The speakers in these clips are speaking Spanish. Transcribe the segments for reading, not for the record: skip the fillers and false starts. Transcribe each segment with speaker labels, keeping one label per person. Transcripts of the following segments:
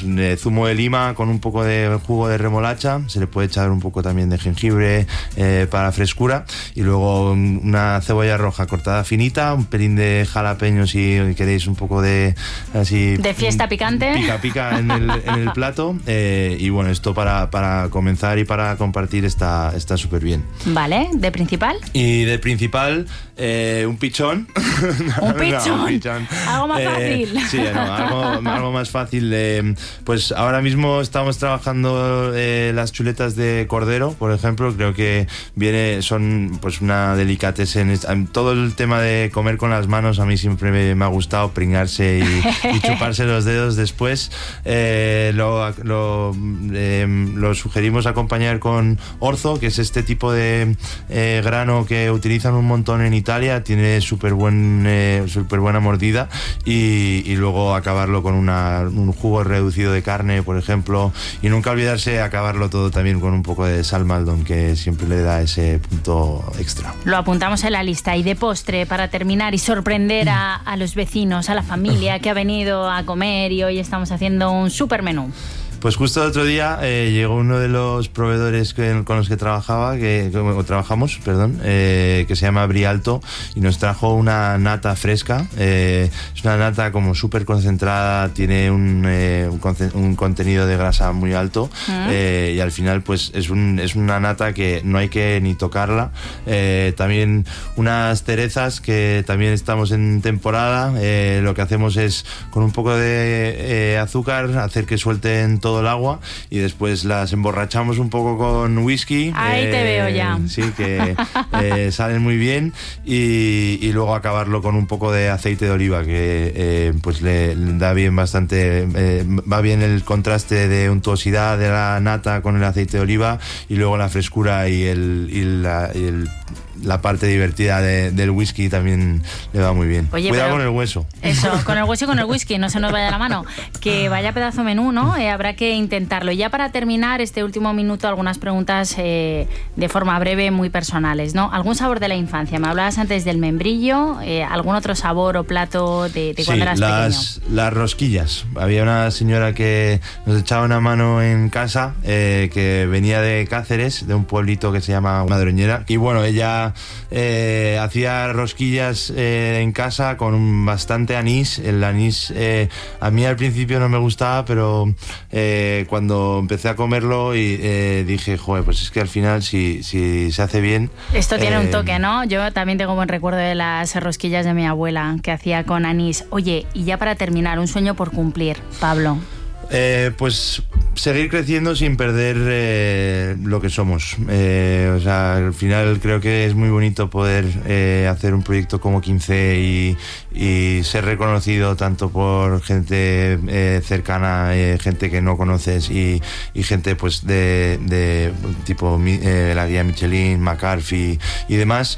Speaker 1: zumo de lima con un poco de jugo de remolacha, se le puede echar un poco también de jengibre para frescura, y luego una cebolla roja cortada finita, un pelín de jalapeños si queréis un poco de así
Speaker 2: de fiesta picante,
Speaker 1: pica en el plato, y bueno, esto para comenzar y para compartir está súper bien.
Speaker 2: Vale, ¿de principal?
Speaker 1: Y de principal, un pichón.
Speaker 2: ¿Un pichón?
Speaker 1: No, un pichón.
Speaker 2: Algo más fácil.
Speaker 1: Sí, algo más fácil. Pues ahora mismo estamos trabajando las chuletas de cordero, por ejemplo. Creo que son pues una delicatessen. Todo el tema de comer con las manos a mí siempre me ha gustado, pringarse y chuparse los dedos después. Lo sugerimos acompañar con orzo, que es este tipo de grano que utilizan un montón en Italia. Tiene súper buena mordida, y luego acabarlo con un jugo reducido de carne, por ejemplo, y nunca olvidarse acabarlo todo también con un poco de sal Maldon, que siempre le da ese punto extra.
Speaker 2: Lo apuntamos en la lista. Y de postre, para terminar y sorprender a los vecinos, a la familia que ha venido a comer, y hoy estamos haciendo un súper menú.
Speaker 1: Pues justo el otro día llegó uno de los proveedores con los que trabajamos, que se llama Brialto, y nos trajo una nata fresca. Es una nata como súper concentrada, tiene un contenido de grasa muy alto, y al final pues es una nata que no hay que ni tocarla. También unas cerezas que también estamos en temporada. Lo que hacemos es con un poco de azúcar hacer que suelten todo el agua, y después las emborrachamos un poco con whisky.
Speaker 2: Ahí te veo ya.
Speaker 1: Sí, que salen muy bien, y luego acabarlo con un poco de aceite de oliva, que pues le da bien bastante, va bien el contraste de untuosidad de la nata con el aceite de oliva, y luego la frescura y la parte divertida del whisky también le va muy bien.
Speaker 2: Oye,
Speaker 1: cuidado con el hueso.
Speaker 2: Eso, con el hueso y con el whisky, no se nos vaya la mano. Que vaya pedazo menú, ¿no? Habrá que intentarlo. Y ya para terminar este último minuto, algunas preguntas de forma breve, muy personales, ¿no? ¿Algún sabor de la infancia? Me hablabas antes del membrillo. ¿Algún otro sabor o plato de cuando eras pequeño?
Speaker 1: Las rosquillas. Había una señora que nos echaba una mano en casa, que venía de Cáceres, de un pueblito que se llama Madroñera, y bueno, ella hacía rosquillas en casa con bastante anís. El anís a mí al principio no me gustaba, pero cuando empecé a comerlo dije, joder, pues es que al final si se hace bien...
Speaker 2: Esto tiene un toque, ¿no? Yo también tengo buen recuerdo de las rosquillas de mi abuela que hacía con anís. Oye, y ya para terminar, un sueño por cumplir, Pablo.
Speaker 1: Pues seguir creciendo sin perder lo que somos. O sea, al final creo que es muy bonito poder hacer un proyecto como 15 y ser reconocido tanto por gente cercana, gente que no conoces, y gente pues de tipo la guía Michelin, McCarthy y demás.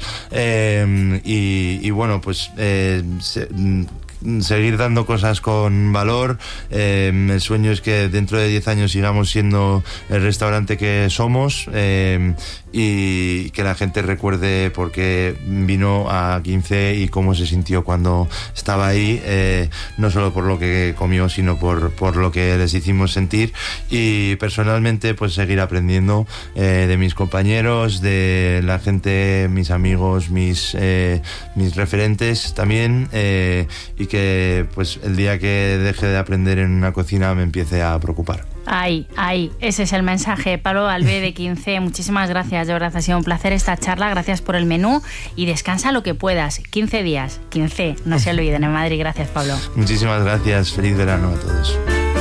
Speaker 1: Y bueno, pues seguir dando cosas con valor. El sueño es que dentro de 10 años sigamos siendo el restaurante que somos, y que la gente recuerde por qué vino a 15 y cómo se sintió cuando estaba ahí, no solo por lo que comió, sino por lo que les hicimos sentir. Y personalmente pues seguir aprendiendo de mis compañeros, de la gente, mis amigos, mis referentes también, y que pues el día que deje de aprender en una cocina me empiece a preocupar.
Speaker 2: Ahí, ese es el mensaje. Pablo Albé de 15, muchísimas gracias, de verdad ha sido un placer esta charla, gracias por el menú, y descansa lo que puedas. 15 días, 15, no se olviden, en Madrid. Gracias, Pablo.
Speaker 1: Muchísimas gracias, feliz verano a todos.